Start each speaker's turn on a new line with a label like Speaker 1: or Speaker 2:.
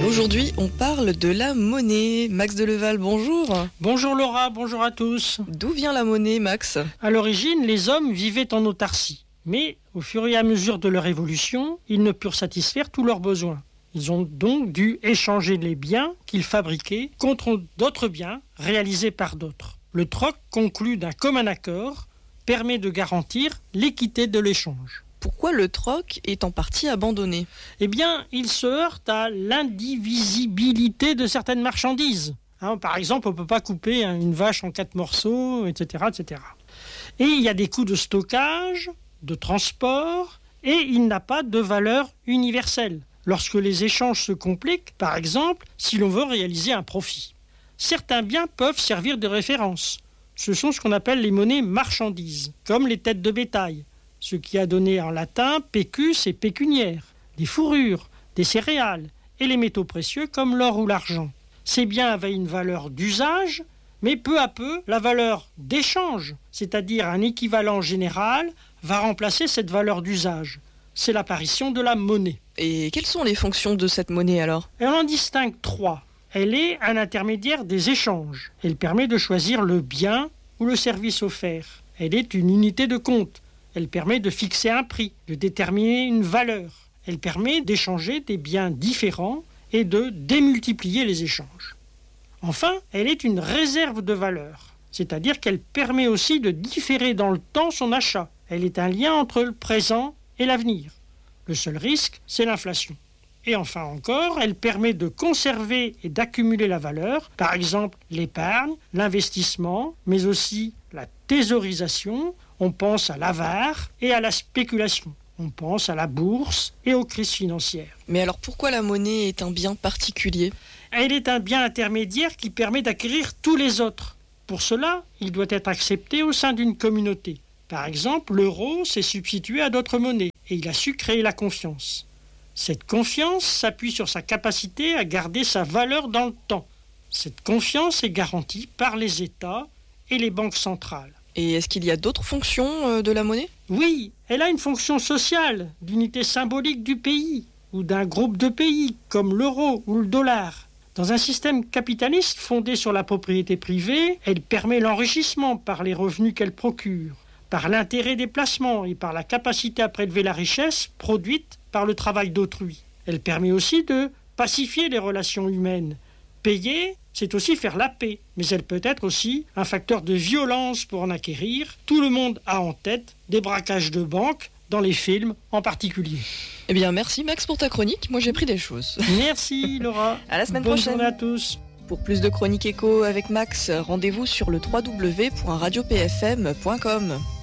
Speaker 1: Aujourd'hui, on parle de la monnaie. Max Deleval, bonjour.
Speaker 2: Bonjour Laura, bonjour à tous.
Speaker 1: D'où vient la monnaie, Max ?
Speaker 2: À l'origine, les hommes vivaient en autarcie. Mais au fur et à mesure de leur évolution, ils ne purent satisfaire tous leurs besoins. Ils ont donc dû échanger les biens qu'ils fabriquaient contre d'autres biens réalisés par d'autres. Le troc, conclu d'un commun accord, permet de garantir l'équité de l'échange.
Speaker 1: Pourquoi le troc est en partie abandonné ?
Speaker 2: Eh bien, il se heurte à l'indivisibilité de certaines marchandises. Par exemple, on ne peut pas couper une vache en 4 morceaux, etc., etc. Et il y a des coûts de stockage, de transport, et il n'a pas de valeur universelle. Lorsque les échanges se compliquent, par exemple, si l'on veut réaliser un profit. Certains biens peuvent servir de référence. Ce sont ce qu'on appelle les monnaies marchandises, comme les têtes de bétail, ce qui a donné en latin pecus et pécuniaire, des fourrures, des céréales et les métaux précieux comme l'or ou l'argent. Ces biens avaient une valeur d'usage, mais peu à peu, la valeur d'échange, c'est-à-dire un équivalent général, va remplacer cette valeur d'usage. C'est l'apparition de la monnaie.
Speaker 1: Et quelles sont les fonctions de cette monnaie alors ?
Speaker 2: Elle en distingue 3. Elle est un intermédiaire des échanges. Elle permet de choisir le bien ou le service offert. Elle est une unité de compte. Elle permet de fixer un prix, de déterminer une valeur. Elle permet d'échanger des biens différents et de démultiplier les échanges. Enfin, elle est une réserve de valeur, c'est-à-dire qu'elle permet aussi de différer dans le temps son achat. Elle est un lien entre le présent et l'avenir. Le seul risque, c'est l'inflation. Et enfin encore, elle permet de conserver et d'accumuler la valeur, par exemple l'épargne, l'investissement, mais aussi la thésaurisation. On pense à l'avare et à la spéculation. On pense à la bourse et aux crises financières.
Speaker 1: Mais alors pourquoi la monnaie est un bien particulier ?
Speaker 2: Elle est un bien intermédiaire qui permet d'acquérir tous les autres. Pour cela, il doit être accepté au sein d'une communauté. Par exemple, l'euro s'est substitué à d'autres monnaies et il a su créer la confiance. Cette confiance s'appuie sur sa capacité à garder sa valeur dans le temps. Cette confiance est garantie par les États et les banques centrales.
Speaker 1: Et est-ce qu'il y a d'autres fonctions de la monnaie ?
Speaker 2: Oui, elle a une fonction sociale, d'unité symbolique du pays ou d'un groupe de pays comme l'euro ou le dollar. Dans un système capitaliste fondé sur la propriété privée, elle permet l'enrichissement par les revenus qu'elle procure, par l'intérêt des placements et par la capacité à prélever la richesse produite par le travail d'autrui. Elle permet aussi de pacifier les relations humaines. Payer, c'est aussi faire la paix, mais elle peut être aussi un facteur de violence pour en acquérir. Tout le monde a en tête des braquages de banques, dans les films en particulier.
Speaker 1: Eh bien, merci Max pour ta chronique. Moi, j'ai pris des choses.
Speaker 2: Merci Laura.
Speaker 1: À la semaine
Speaker 2: Bonne
Speaker 1: prochaine.
Speaker 2: journée à tous.
Speaker 1: Pour plus de chroniques éco avec Max, rendez-vous sur le www.radiopfm.com.